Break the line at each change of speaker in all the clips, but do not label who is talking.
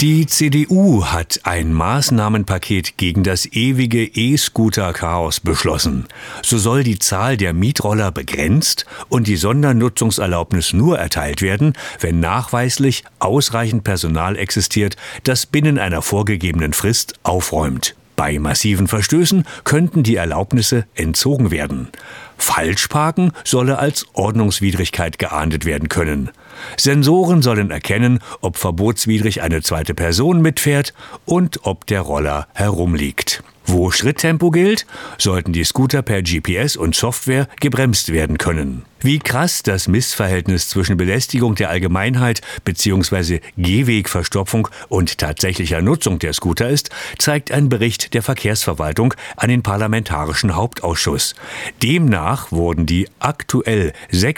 Die CDU hat ein Maßnahmenpaket gegen das ewige E-Scooter-Chaos beschlossen. So soll die Zahl der Mietroller begrenzt und die Sondernutzungserlaubnis nur erteilt werden, wenn nachweislich ausreichend Personal existiert, das binnen einer vorgegebenen Frist aufräumt. Bei massiven Verstößen könnten die Erlaubnisse entzogen werden. Falschparken solle als Ordnungswidrigkeit geahndet werden können. Sensoren sollen erkennen, ob verbotswidrig eine zweite Person mitfährt und ob der Roller herumliegt. Wo Schritttempo gilt, sollten die Scooter per GPS und Software gebremst werden können. Wie krass das Missverhältnis zwischen Belästigung der Allgemeinheit bzw. Gehwegverstopfung und tatsächlicher Nutzung der Scooter ist, zeigt ein Bericht der Verkehrsverwaltung an den Parlamentarischen Hauptausschuss. Demnach wurden die aktuell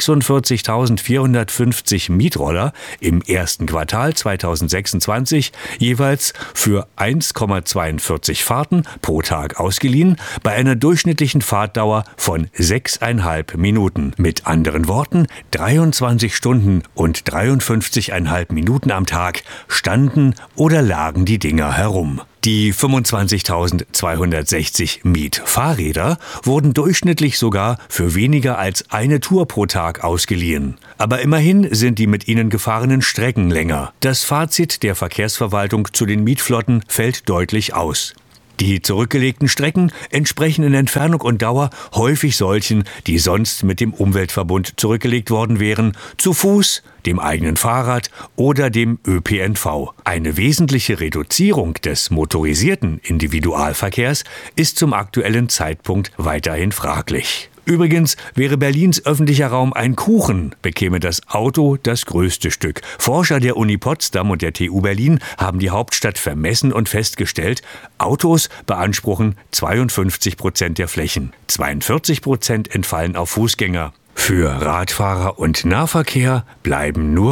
46.450 Mietroller im ersten Quartal 2026 jeweils für 1,42 Fahrten pro Tag ausgeliehen, bei einer durchschnittlichen Fahrtdauer von 6,5 Minuten. Mit anderen Worten, 23 Stunden und 53,5 Minuten am Tag standen oder lagen die Dinger herum. Die 25.260 Mietfahrräder wurden durchschnittlich sogar für weniger als eine Tour pro Tag ausgeliehen. Aber immerhin sind die mit ihnen gefahrenen Strecken länger. Das Fazit der Verkehrsverwaltung zu den Mietflotten fällt deutlich aus. Die zurückgelegten Strecken entsprechen in Entfernung und Dauer häufig solchen, die sonst mit dem Umweltverbund zurückgelegt worden wären, zu Fuß, dem eigenen Fahrrad oder dem ÖPNV. Eine wesentliche Reduzierung des motorisierten Individualverkehrs ist zum aktuellen Zeitpunkt weiterhin fraglich. Übrigens, wäre Berlins öffentlicher Raum ein Kuchen, bekäme das Auto das größte Stück. Forscher der Uni Potsdam und der TU Berlin haben die Hauptstadt vermessen und festgestellt, Autos beanspruchen 52% der Flächen. 42% entfallen auf Fußgänger. Für Radfahrer und Nahverkehr bleiben nur